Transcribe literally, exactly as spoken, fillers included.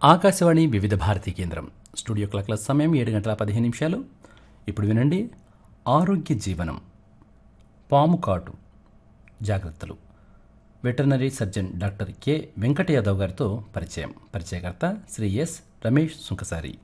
ఆకాశవాణి వివిధ భారతీ కేంద్రం స్టూడియో క్లాక్ల సమయం ఏడు గంటల పదిహేను నిమిషాలు. ఇప్పుడు వినండి ఆరోగ్య జీవనం. పాము కాటు జాగ్రత్తలు. Veterinary surgeon doctor K Venkata Yadav గారితో పరిచయం. పరిచయకర్త శ్రీ ఎస్ రమేష్ సుంకసారి.